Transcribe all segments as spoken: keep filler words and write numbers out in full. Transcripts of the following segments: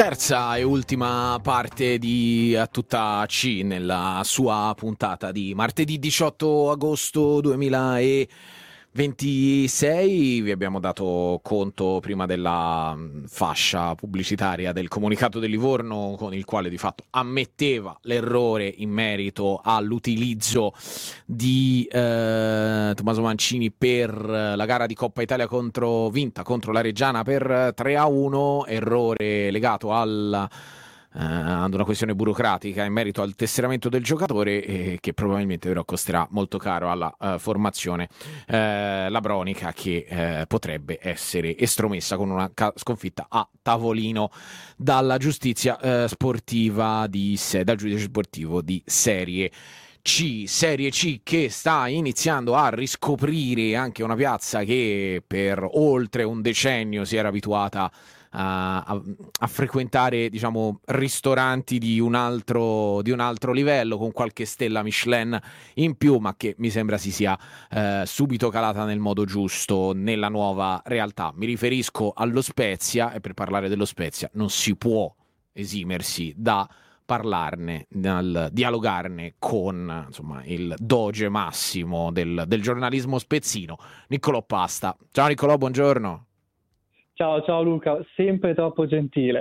Terza e ultima parte di A Tutta C nella sua puntata di martedì diciotto agosto duemilaventisei. Vi abbiamo dato conto prima della fascia pubblicitaria del comunicato del Livorno, con il quale di fatto ammetteva l'errore in merito all'utilizzo di eh, Tommaso Mancini per la gara di Coppa Italia contro vinta contro la Reggiana per tre a uno, errore legato al Uh, ad una questione burocratica in merito al tesseramento del giocatore, eh, che probabilmente però costerà molto caro alla uh, formazione uh, labronica, che uh, potrebbe essere estromessa con una ca- sconfitta a tavolino dalla giustizia uh, sportiva di se- dal giudice sportivo di Serie C. Serie C che sta iniziando a riscoprire anche una piazza che per oltre un decennio si era abituata A, a, a frequentare, diciamo, ristoranti di un altro di un altro livello, con qualche stella Michelin in più, ma che mi sembra si sia eh, subito calata nel modo giusto nella nuova realtà. Mi riferisco allo Spezia, e per parlare dello Spezia non si può esimersi da parlarne, dal dialogarne con, insomma, il doge massimo del, del giornalismo spezzino, Niccolò Pasta. Ciao Niccolò, buongiorno. Ciao, ciao Luca, sempre troppo gentile.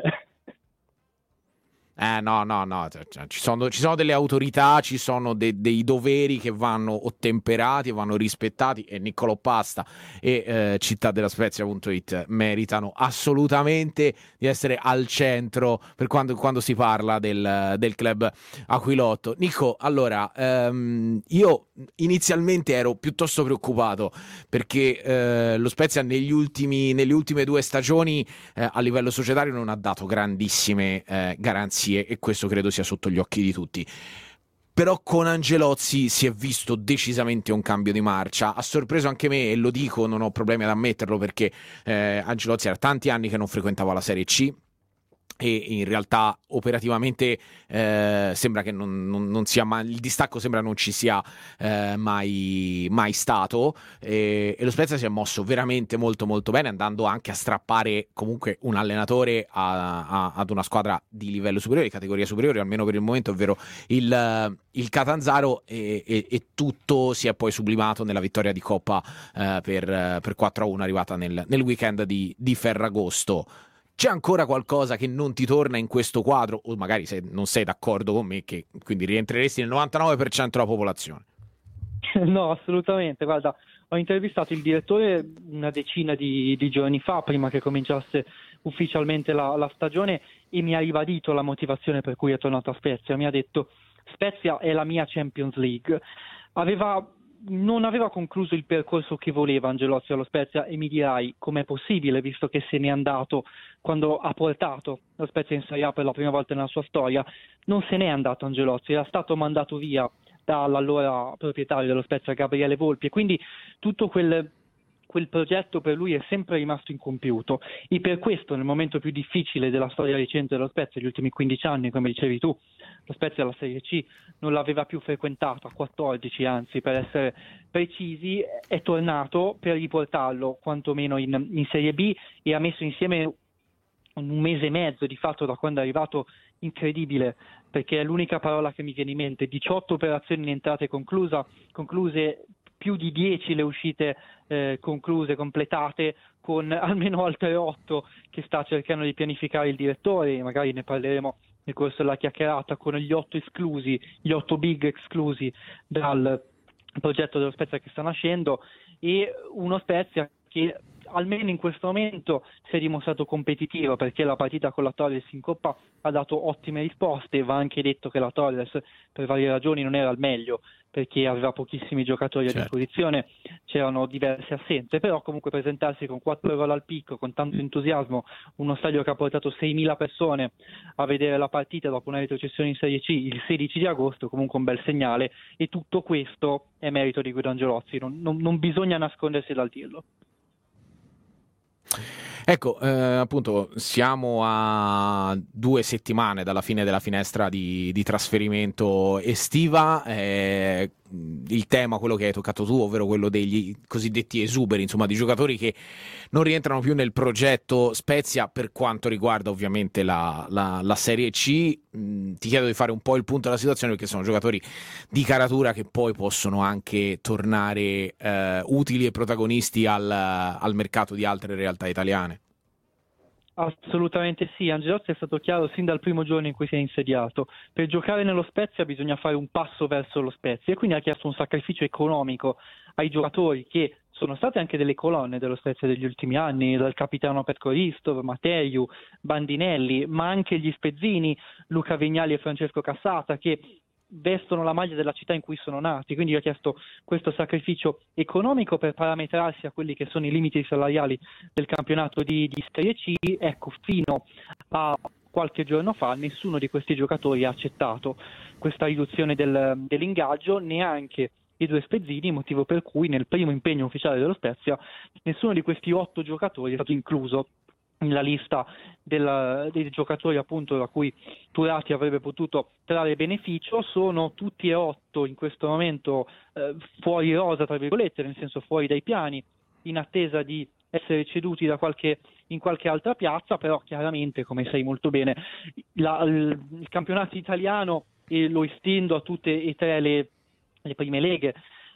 Eh no, no, no, ci sono, ci sono delle autorità, ci sono de, dei doveri che vanno ottemperati e vanno rispettati, e Niccolò Pasta e eh, città della Spezia punto it meritano assolutamente di essere al centro per quando, quando si parla del, del club aquilotto. Nico, allora, ehm, io inizialmente ero piuttosto preoccupato perché eh, lo Spezia negli ultimi, nelle ultime due stagioni eh, a livello societario non ha dato grandissime eh, garanzie, e questo credo sia sotto gli occhi di tutti. Però con Angelozzi si è visto decisamente un cambio di marcia. Ha sorpreso anche me, e lo dico, non ho problemi ad ammetterlo, perché eh, Angelozzi era tanti anni che non frequentava la Serie C e in realtà operativamente eh, sembra che non, non, non sia mai, il distacco sembra non ci sia eh, mai, mai stato, e, e lo Spezia si è mosso veramente molto molto bene, andando anche a strappare comunque un allenatore a, a, ad una squadra di livello superiore, di categoria superiore, almeno per il momento, ovvero il, il Catanzaro, e, e, e tutto si è poi sublimato nella vittoria di Coppa eh, per, per quattro a uno arrivata nel, nel weekend di, di Ferragosto. C'è ancora qualcosa che non ti torna in questo quadro, o magari se non sei d'accordo con me, che quindi rientreresti nel novantanove per cento della popolazione? No, assolutamente. Guarda, ho intervistato il direttore una decina di, di giorni fa, prima che cominciasse ufficialmente la, la stagione, e mi ha ribadito la motivazione per cui è tornato a Spezia. Mi ha detto: Spezia è la mia Champions League. Aveva... non aveva concluso il percorso che voleva Angelozzi allo Spezia, e mi dirai com'è possibile, visto che se n'è andato quando ha portato lo Spezia in Serie A per la prima volta nella sua storia. Non se n'è andato Angelozzi, era stato mandato via dall'allora proprietario dello Spezia, Gabriele Volpi, e quindi tutto quel quel progetto per lui è sempre rimasto incompiuto, e per questo nel momento più difficile della storia recente dello Spezia, gli ultimi quindici anni, come dicevi tu, lo Spezia alla Serie C non l'aveva più frequentato, a quattordici anzi per essere precisi, è tornato per riportarlo quantomeno in, in Serie B, e ha messo insieme un mese e mezzo di fatto da quando è arrivato, incredibile, perché è l'unica parola che mi viene in mente. Diciotto operazioni in entrate conclusa, concluse, più di dieci le uscite eh, concluse, completate, con almeno altre otto che sta cercando di pianificare il direttore, magari ne parleremo nel corso della chiacchierata, con gli otto esclusi, gli otto big esclusi dal progetto dello Spezia che sta nascendo, e uno Spezia che almeno in questo momento si è dimostrato competitivo, perché la partita con la Torres in Coppa ha dato ottime risposte. Va anche detto che la Torres per varie ragioni non era al meglio, perché aveva pochissimi giocatori a certo. disposizione, c'erano diverse assenze, però comunque presentarsi con quattro gol al picco, con tanto entusiasmo, uno stadio che ha portato seimila persone a vedere la partita dopo una retrocessione in Serie C il sedici di agosto, comunque un bel segnale, e tutto questo è merito di Guido Angelozzi, non, non, non bisogna nascondersi dal dirlo. Ecco, eh, appunto, siamo a due settimane dalla fine della finestra di, di trasferimento estiva. Eh, il tema, quello che hai toccato tu, ovvero quello degli cosiddetti esuberi, insomma di giocatori che non rientrano più nel progetto Spezia per quanto riguarda ovviamente la, la, la Serie C. Mm, ti chiedo di fare un po' il punto della situazione, perché sono giocatori di caratura che poi possono anche tornare eh, utili e protagonisti al, al mercato di altre realtà italiane. Assolutamente sì, Angelotti è stato chiaro sin dal primo giorno in cui si è insediato: per giocare nello Spezia bisogna fare un passo verso lo Spezia, e quindi ha chiesto un sacrificio economico ai giocatori che sono state anche delle colonne dello Spezia degli ultimi anni, dal capitano Petko Ristov, Matteiu, Bandinelli, ma anche gli Spezzini, Luca Vignali e Francesco Cassata, che vestono la maglia della città in cui sono nati. Quindi ha chiesto questo sacrificio economico per parametrarsi a quelli che sono i limiti salariali del campionato di, di Serie C. Ecco, fino a qualche giorno fa nessuno di questi giocatori ha accettato questa riduzione del, dell'ingaggio, neanche i due Spezzini, motivo per cui nel primo impegno ufficiale dello Spezia nessuno di questi otto giocatori è stato incluso nella lista del, dei giocatori appunto da cui Turati avrebbe potuto trarre beneficio. Sono tutti e otto in questo momento eh, fuori rosa, tra virgolette, nel senso fuori dai piani, in attesa di essere ceduti da qualche, in qualche altra piazza. Però chiaramente, come sai molto bene, la, il, il campionato italiano, e lo estendo a tutte e tre le, le prime leghe,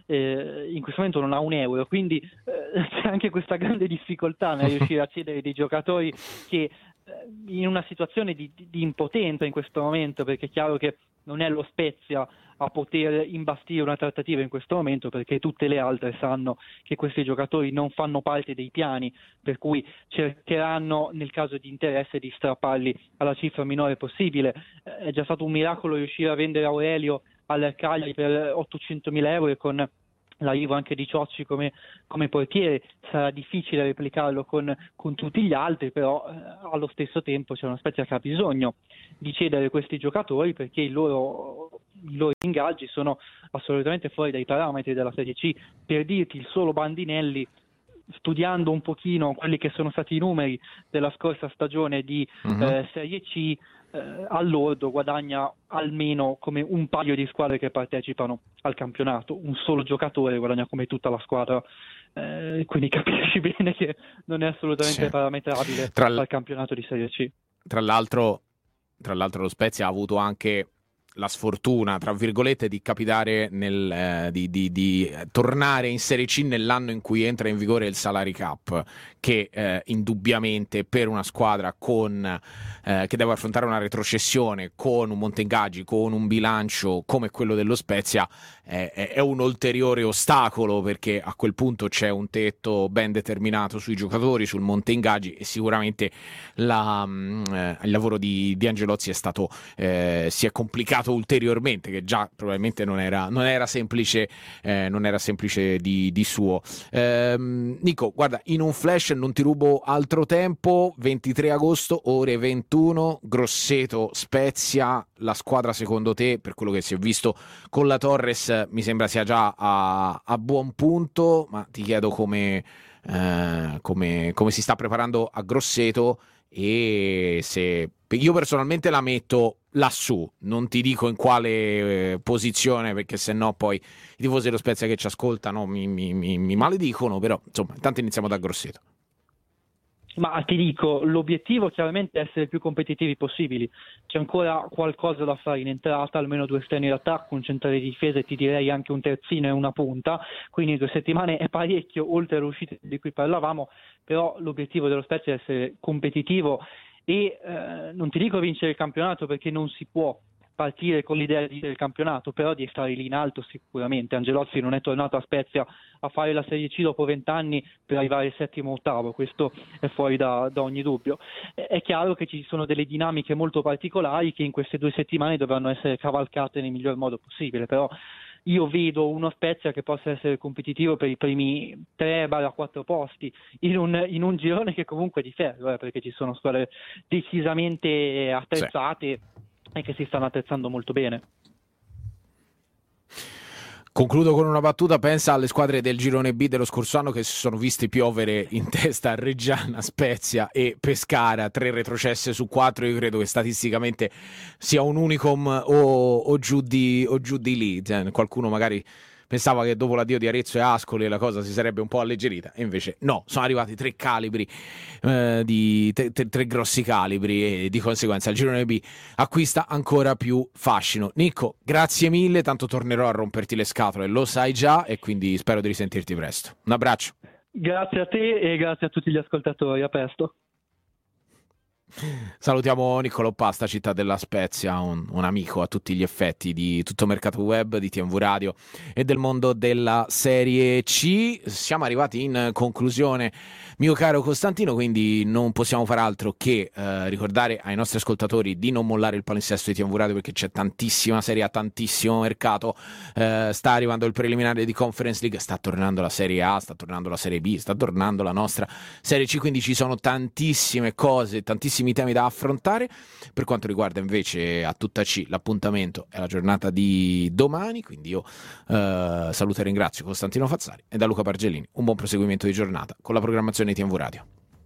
Eh, in questo momento non ha un euro, quindi eh, c'è anche questa grande difficoltà nel riuscire a cedere dei giocatori che eh, in una situazione di, di, di impotenza in questo momento, perché è chiaro che non è lo Spezia a poter imbastire una trattativa in questo momento, perché tutte le altre sanno che questi giocatori non fanno parte dei piani, per cui cercheranno nel caso di interesse di strapparli alla cifra minore possibile. Eh, è già stato un miracolo riuscire a vendere Aurelio al Cagliari per ottocentomila euro, e con l'arrivo anche di Ciocci come, come portiere sarà difficile replicarlo con, con tutti gli altri. Però eh, allo stesso tempo c'è una Spezia che ha bisogno di cedere questi giocatori, perché i loro, i loro ingaggi sono assolutamente fuori dai parametri della Serie C. Per dirti, il solo Bandinelli, studiando un pochino quelli che sono stati i numeri della scorsa stagione di uh-huh. eh, Serie C, eh, all'ordo guadagna almeno come un paio di squadre che partecipano al campionato. Un solo giocatore guadagna come tutta la squadra, eh, quindi capisci bene che non è assolutamente sì. parametrabile tra l- al campionato di Serie C. Tra l'altro, tra l'altro lo Spezia ha avuto anche la sfortuna, tra virgolette, di capitare nel eh, di, di, di tornare in Serie C nell'anno in cui entra in vigore il Salary Cap, che eh, indubbiamente per una squadra con eh, che deve affrontare una retrocessione, con un monte ingaggi, con un bilancio come quello dello Spezia, eh, è un ulteriore ostacolo, perché a quel punto c'è un tetto ben determinato sui giocatori, sul monte ingaggi, e sicuramente la, eh, il lavoro di, di Angelozzi è stato eh, si è complicato ulteriormente, che già probabilmente non era, non era semplice eh, non era semplice di, di suo. ehm, Nico, guarda, in un flash, non ti rubo altro tempo. Ventitré agosto, ore ventuno, Grosseto Spezia. La squadra, secondo te, per quello che si è visto con la Torres, mi sembra sia già a, a buon punto, ma ti chiedo come, eh, come, come si sta preparando a Grosseto, e se io personalmente la metto lassù, non ti dico in quale eh, posizione, perché sennò poi i tifosi dello Spezia che ci ascoltano mi, mi, mi, mi maledicono, però insomma intanto iniziamo da Grosseto. Ma ti dico, l'obiettivo chiaramente è essere più competitivi possibili. C'è ancora qualcosa da fare in entrata, almeno due esterni d'attacco, un centrale di difesa e ti direi anche un terzino e una punta, quindi due settimane è parecchio oltre alle uscite di cui parlavamo. Però l'obiettivo dello Spezia è essere competitivo e eh, non ti dico vincere il campionato, perché non si può partire con l'idea di vincere il campionato, però di stare lì in alto sicuramente. Angelozzi non è tornato a Spezia a fare la Serie C dopo vent'anni per arrivare settimo o ottavo, questo è fuori da, da ogni dubbio. È chiaro che ci sono delle dinamiche molto particolari che in queste due settimane dovranno essere cavalcate nel miglior modo possibile, però io vedo uno Spezia che possa essere competitivo per i primi tre quattro posti in un, in un girone che comunque è di ferro, eh, perché ci sono squadre decisamente attrezzate, sì, e che si stanno attrezzando molto bene. Concludo con una battuta: pensa alle squadre del girone B dello scorso anno che si sono visti piovere in testa a Reggiana, Spezia e Pescara, tre retrocesse su quattro. Io credo che statisticamente sia un unicum o, o, giù, di, o giù di lì. Cioè, qualcuno magari pensava che dopo l'addio di Arezzo e Ascoli la cosa si sarebbe un po' alleggerita, e invece no, sono arrivati tre calibri, eh, di, tre, tre, tre grossi calibri, e di conseguenza il girone B acquista ancora più fascino. Nicco, grazie mille, tanto tornerò a romperti le scatole, lo sai già, e quindi spero di risentirti presto. Un abbraccio. Grazie a te e grazie a tutti gli ascoltatori, a presto. Salutiamo Niccolò Pasta, Città della Spezia, un, un amico a tutti gli effetti di tutto mercato web, di T M V Radio e del mondo della Serie C. Siamo arrivati in conclusione, mio caro Costantino, quindi non possiamo fare altro che eh, ricordare ai nostri ascoltatori di non mollare il palinsesto di T M V Radio, perché c'è tantissima Serie A, tantissimo mercato, eh, sta arrivando il preliminare di Conference League, sta tornando la Serie A, sta tornando la Serie B, sta tornando la nostra Serie C, quindi ci sono tantissime cose, tantissimi temi da affrontare. Per quanto riguarda invece a tutta C, l'appuntamento è la giornata di domani, quindi io eh, saluto e ringrazio Costantino Fazzari e da Luca Pargellini un buon proseguimento di giornata con la programmazione di T M V Radio.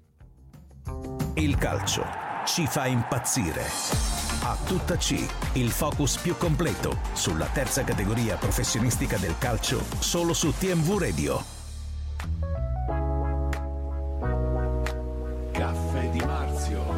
Il calcio ci fa impazzire. A tutta C, il focus più completo sulla terza categoria professionistica del calcio, solo su T M V Radio. Caffè di Marzio.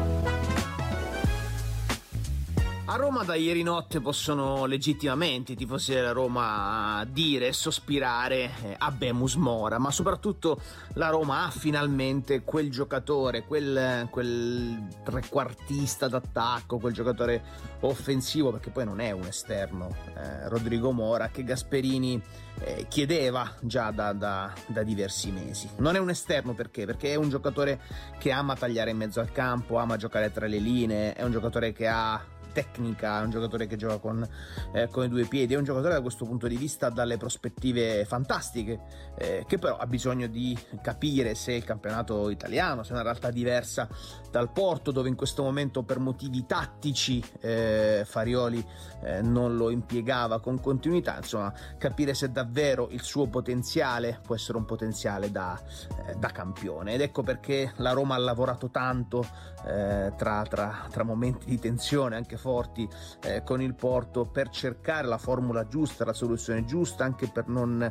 A Roma da ieri notte possono legittimamente i tifosi della Roma dire e sospirare eh, Habemus Mora, ma soprattutto la Roma ha finalmente quel giocatore, quel, quel trequartista d'attacco, quel giocatore offensivo, perché poi non è un esterno, eh, Rodrigo Mora, che Gasperini eh, chiedeva già da, da, da diversi mesi. Non è un esterno perché? Perché è un giocatore che ama tagliare in mezzo al campo, ama giocare tra le linee, è un giocatore che ha tecnica, è un giocatore che gioca con, eh, con i due piedi, è un giocatore da questo punto di vista dalle prospettive fantastiche, eh, che però ha bisogno di capire se il campionato italiano, se è una realtà diversa dal Porto, dove in questo momento per motivi tattici eh, Farioli eh, non lo impiegava con continuità, insomma capire se davvero il suo potenziale può essere un potenziale da, eh, da campione. Ed ecco perché la Roma ha lavorato tanto eh, tra, tra, tra momenti di tensione anche forti eh, con il Porto, per cercare la formula giusta, la soluzione giusta, anche per non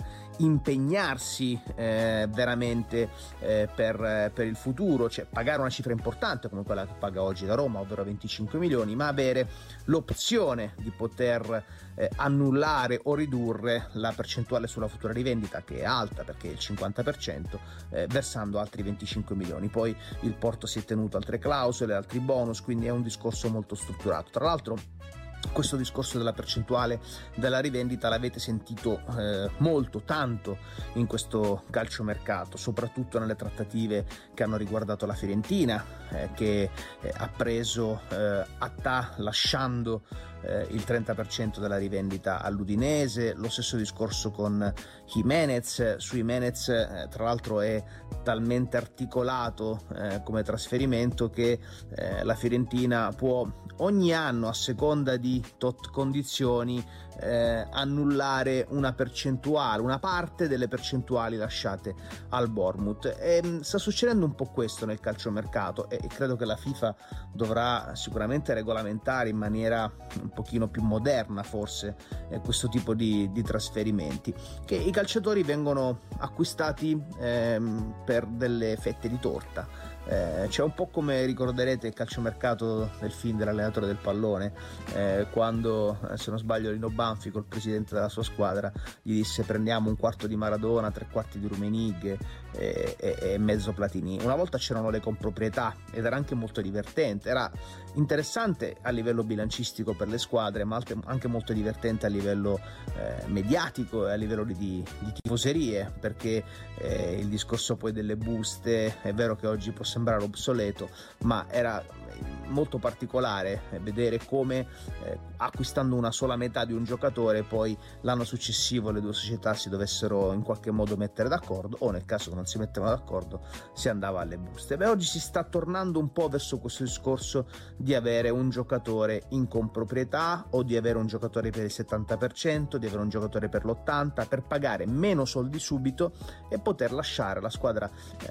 impegnarsi eh, veramente eh, per, per il futuro, cioè pagare una cifra importante come quella che paga oggi la Roma, ovvero venticinque milioni, ma avere l'opzione di poter eh, annullare o ridurre la percentuale sulla futura rivendita, che è alta perché è il cinquanta per cento, eh, versando altri venticinque milioni. Poi il Porto si è tenuto altre clausole, altri bonus, quindi è un discorso molto strutturato. Tra l'altro questo discorso della percentuale della rivendita l'avete sentito eh, molto, tanto in questo calciomercato, soprattutto nelle trattative che hanno riguardato la Fiorentina, eh, che eh, ha preso eh, Attà lasciando eh, il trenta per cento della rivendita all'Udinese. Lo stesso discorso con Jimenez. Su Jimenez eh, tra l'altro è talmente articolato eh, come trasferimento che eh, la Fiorentina può ogni anno, a seconda di tot condizioni, eh, annullare una percentuale, una parte delle percentuali lasciate al Bournemouth. E mh, sta succedendo un po' questo nel calciomercato, e, e credo che la FIFA dovrà sicuramente regolamentare in maniera un pochino più moderna forse eh, questo tipo di, di trasferimenti, che i calciatori vengono acquistati ehm, per delle fette di torta. Eh, c'è un po' come ricorderete il calciomercato del film dell'allenatore del pallone, eh, quando, se non sbaglio, Lino Banfi col presidente della sua squadra gli disse: prendiamo un quarto di Maradona, tre quarti di Rummenigge e, e, e mezzo Platini. Una volta c'erano le comproprietà ed era anche molto divertente, era interessante a livello bilancistico per le squadre, ma anche molto divertente a livello eh, mediatico e a livello di, di tifoserie, perché eh, il discorso poi delle buste, è vero che oggi possiamo sembrare obsoleto, ma era molto particolare vedere come eh, acquistando una sola metà di un giocatore poi l'anno successivo le due società si dovessero in qualche modo mettere d'accordo, o nel caso che non si mettevano d'accordo si andava alle buste. Beh, oggi si sta tornando un po' verso questo discorso di avere un giocatore in comproprietà o di avere un giocatore per il settanta per cento, di avere un giocatore per l'ottanta per cento, per pagare meno soldi subito e poter lasciare la squadra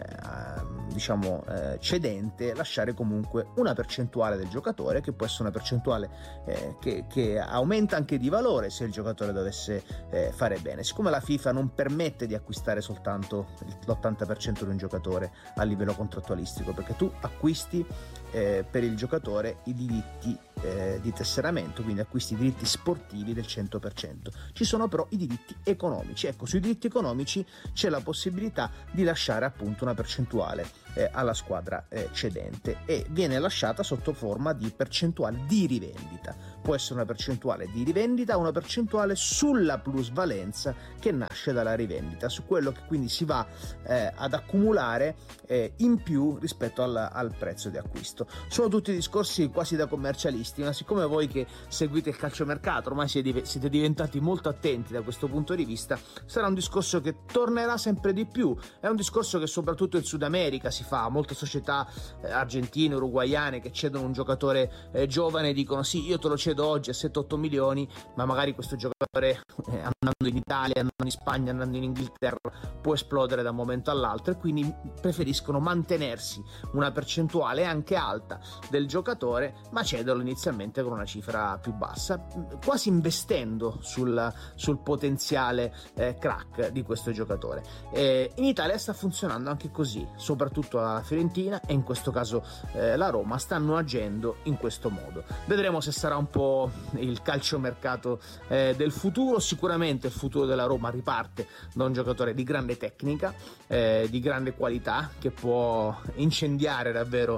eh, diciamo eh, cedente, lasciare comunque una percentuale del giocatore, che può essere una percentuale eh, che, che aumenta anche di valore se il giocatore dovesse eh, fare bene. Siccome la FIFA non permette di acquistare soltanto l'ottanta per cento di un giocatore a livello contrattualistico, perché tu acquisti eh, per il giocatore i diritti eh, di tesseramento, quindi acquisti i diritti sportivi del cento per cento. Ci sono però i diritti economici. Ecco, sui diritti economici c'è la possibilità di lasciare appunto una percentuale eh, alla squadra eh, cedente, e viene lasciata sotto forma di percentuale di rivendita. Può essere una percentuale di rivendita o una percentuale sulla plusvalenza che nasce dalla rivendita, su quello che quindi si va eh, ad accumulare eh, in più rispetto al, al prezzo di acquisto. Sono tutti discorsi quasi da commercialisti, ma siccome voi che seguite il calciomercato ormai siete, siete diventati molto attenti da questo punto di vista, sarà un discorso che tornerà sempre di più. È un discorso che soprattutto in Sud America si fa, molte società eh, argentine, uruguaiane che cedono un giocatore eh, giovane dicono sì, io te lo cedo oggi a sette otto milioni, ma magari questo giocatore eh, andando in Italia, andando in Spagna, andando in Inghilterra può esplodere da un momento all'altro, e quindi preferiscono mantenersi una percentuale anche alta del giocatore, ma cederlo inizialmente con una cifra più bassa, quasi investendo sul, sul potenziale eh, crack di questo giocatore. Eh, in Italia sta funzionando anche così, soprattutto la Fiorentina e in questo caso eh, la Roma stanno agendo in questo modo. Vedremo se sarà un po' il calciomercato eh, del futuro. Sicuramente il futuro della Roma riparte da un giocatore di grande tecnica, eh, di grande qualità, che può incendiare davvero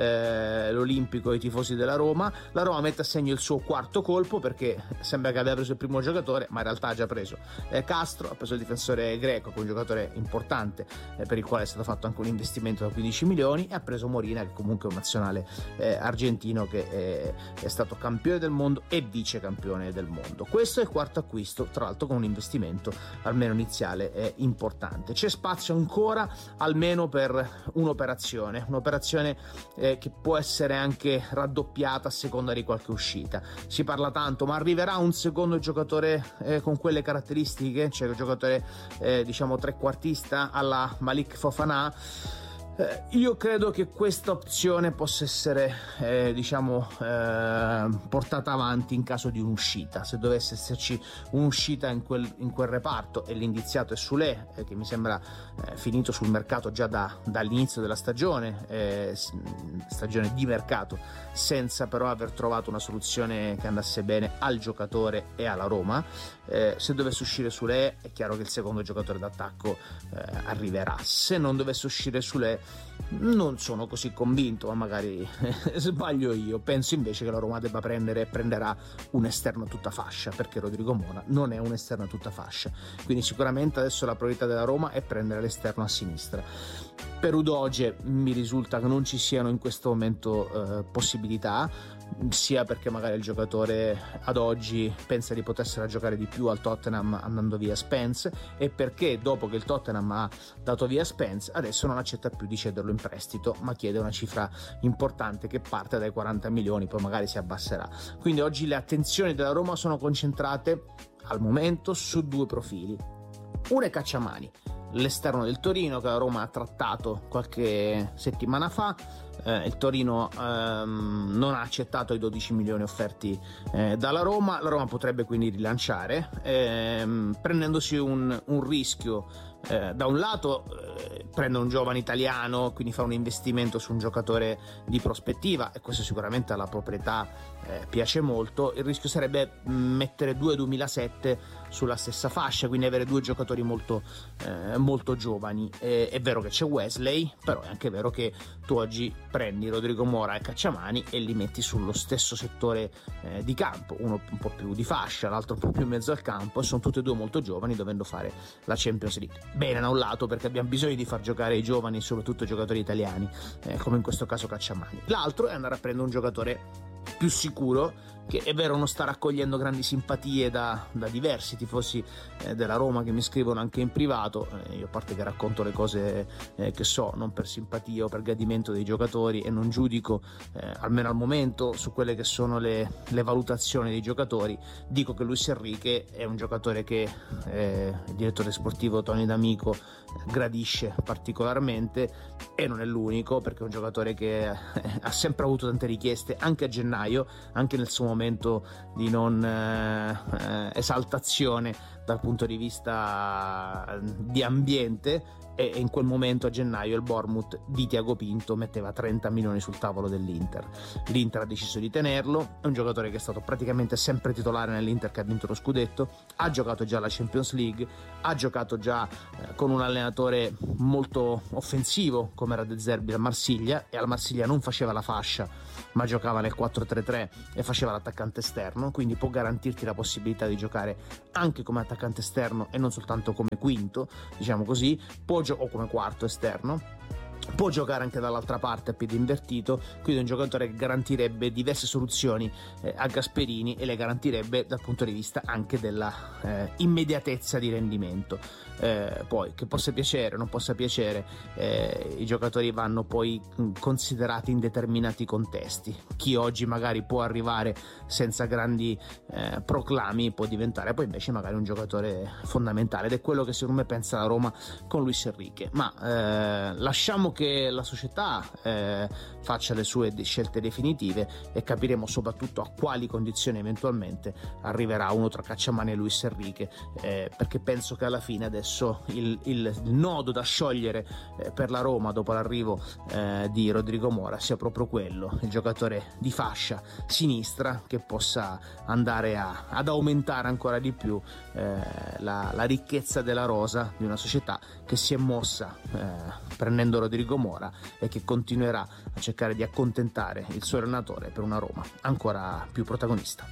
eh, l'Olimpico e i tifosi della Roma. La Roma mette a segno il suo quarto colpo, perché sembra che abbia preso il primo giocatore, ma in realtà ha già preso eh, Castro, ha preso il difensore greco, che è un giocatore importante eh, per il quale è stato fatto anche un investimento da quindici milioni, e ha preso Molina, che comunque è un nazionale eh, argentino che è, è stato campione del mondo e vice campione del mondo. Questo è il quarto acquisto, tra l'altro con un investimento almeno iniziale eh, importante. C'è spazio ancora almeno per un'operazione un'operazione eh, che può essere anche raddoppiata a seconda di qualche uscita. Si parla tanto, ma arriverà un secondo giocatore eh, con quelle caratteristiche, cioè un giocatore eh, diciamo trequartista alla Malik Fofana? Eh, io credo che questa opzione possa essere eh, diciamo eh, portata avanti in caso di un'uscita, se dovesse esserci un'uscita in quel, in quel reparto, e l'indiziato è Soulé, eh, che mi sembra eh, finito sul mercato già da, dall'inizio della stagione, eh, stagione di mercato, senza però aver trovato una soluzione che andasse bene al giocatore e alla Roma. Eh, se dovesse uscire Soulé è chiaro che il secondo giocatore d'attacco eh, arriverà. Se non dovesse uscire Soulé non sono così convinto, ma magari sbaglio io. Penso invece che la Roma debba prendere e prenderà un esterno tutta fascia, perché Rodrigo Mora non è un esterno tutta fascia, quindi sicuramente adesso la priorità della Roma è prendere l'esterno a sinistra. Per Udogie mi risulta che non ci siano in questo momento eh, possibilità, sia perché magari il giocatore ad oggi pensa di potersela giocare di più al Tottenham andando via Spence, e perché dopo che il Tottenham ha dato via Spence adesso non accetta più di cederlo in prestito, ma chiede una cifra importante che parte dai quaranta milioni, poi magari si abbasserà. Quindi oggi le attenzioni della Roma sono concentrate al momento su due profili. Uno è Cacciamani, l'esterno del Torino, che la Roma ha trattato qualche settimana fa. Eh, il Torino ehm, non ha accettato i dodici milioni offerti eh, dalla Roma. La Roma potrebbe quindi rilanciare ehm, prendendosi un, un rischio. Eh, da un lato eh, prende un giovane italiano, quindi fa un investimento su un giocatore di prospettiva, e questo sicuramente alla proprietà eh, piace molto. Il rischio sarebbe mettere due duemilasette sulla stessa fascia, quindi avere due giocatori molto, eh, molto giovani. Eh, è vero che c'è Wesley, però è anche vero che tu oggi prendi Rodrigo Mora e Cacciamani e li metti sullo stesso settore eh, di campo, uno un po' più di fascia, l'altro un po' più in mezzo al campo, e sono tutti e due molto giovani, dovendo fare la Champions League. Bene da un lato, perché abbiamo bisogno di far giocare i giovani, soprattutto i giocatori italiani, eh, come in questo caso Cacciamani. L'altro è andare a prendere un giocatore più sicuro, che è vero non sta raccogliendo grandi simpatie da, da diversi tifosi eh, della Roma che mi scrivono anche in privato. Eh, io a parte che racconto le cose eh, che so, non per simpatia o per gradimento dei giocatori, e non giudico eh, almeno al momento su quelle che sono le, le valutazioni dei giocatori, dico che Luis Enrique è un giocatore che eh, il direttore sportivo Tony D'Amico gradisce particolarmente, e non è l'unico, perché è un giocatore che eh, ha sempre avuto tante richieste anche a gennaio, anche nel suo momento di non eh, esaltazione dal punto di vista di ambiente, e in quel momento a gennaio il Bournemouth di Tiago Pinto metteva trenta milioni sul tavolo dell'Inter. L'Inter ha deciso di tenerlo, è un giocatore che è stato praticamente sempre titolare nell'Inter che ha vinto lo scudetto, ha giocato già la Champions League, ha giocato già eh, con un allenatore molto offensivo come era De Zerbi al Marsiglia, e al Marsiglia non faceva la fascia ma giocava nel quattro tre tre e faceva l'attaccante esterno, quindi può garantirti la possibilità di giocare anche come attaccante esterno e non soltanto come quinto, diciamo così, può gio- o come quarto esterno. Può giocare anche dall'altra parte a piede invertito, quindi è un giocatore che garantirebbe diverse soluzioni eh, a Gasperini, e le garantirebbe dal punto di vista anche della eh, immediatezza di rendimento. Eh, poi che possa piacere o non possa piacere, eh, i giocatori vanno poi considerati in determinati contesti. Chi oggi magari può arrivare senza grandi eh, proclami può diventare poi invece magari un giocatore fondamentale, ed è quello che secondo me pensa la Roma con Luis Enrique. Ma eh, lasciamo che la società eh, faccia le sue scelte definitive, e capiremo soprattutto a quali condizioni eventualmente arriverà uno tra Cacciamani e Luis Enrique, eh, perché penso che alla fine adesso il, il, il nodo da sciogliere eh, per la Roma dopo l'arrivo eh, di Rodrigo Mora sia proprio quello, il giocatore di fascia sinistra che possa andare a, ad aumentare ancora di più eh, la, la ricchezza della rosa di una società che si è mossa eh, prendendo Rodrigo Mora, e che continuerà a cercare di accontentare il suo allenatore per una Roma ancora più protagonista.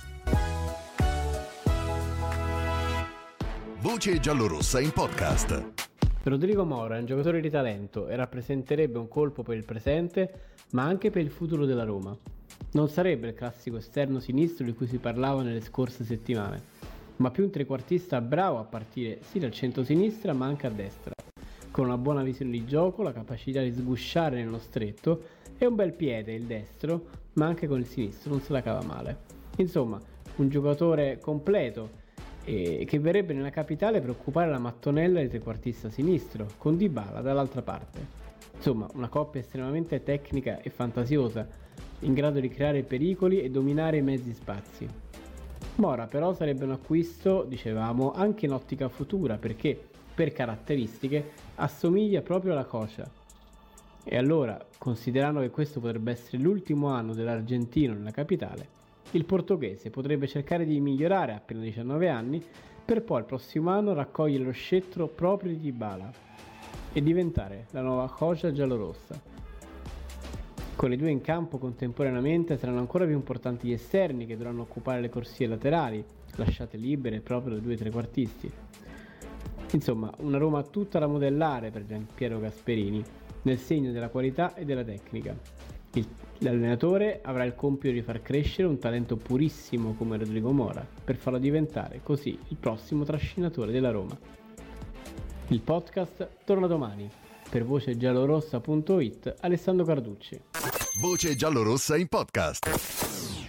Voce giallorossa in podcast. Rodrigo Mora è un giocatore di talento e rappresenterebbe un colpo per il presente, ma anche per il futuro della Roma. Non sarebbe il classico esterno sinistro di cui si parlava nelle scorse settimane, ma più un trequartista bravo a partire sì dal centro-sinistra ma anche a destra, con una buona visione di gioco, la capacità di sgusciare nello stretto e un bel piede, il destro, ma anche con il sinistro non se la cava male. Insomma, un giocatore completo e che verrebbe nella capitale per occupare la mattonella di trequartista sinistro, con Dybala dall'altra parte. Insomma, una coppia estremamente tecnica e fantasiosa, in grado di creare pericoli e dominare i mezzi spazi. Mora però sarebbe un acquisto, dicevamo, anche in ottica futura, perché per caratteristiche assomiglia proprio alla Cocha. E allora, considerando che questo potrebbe essere l'ultimo anno dell'argentino nella capitale, il portoghese potrebbe cercare di migliorare a appena diciannove anni, per poi il prossimo anno raccogliere lo scettro proprio di Dybala e diventare la nuova Cocha giallorossa. Con le due in campo contemporaneamente saranno ancora più importanti gli esterni, che dovranno occupare le corsie laterali, lasciate libere proprio da due trequartisti. Insomma, una Roma tutta da modellare per Gianpiero Gasperini, nel segno della qualità e della tecnica. Il, l'allenatore avrà il compito di far crescere un talento purissimo come Rodrigo Mora, per farlo diventare così il prossimo trascinatore della Roma. Il podcast torna domani. Per voce giallorossa punto it, Alessandro Carducci. Voce giallorossa in podcast.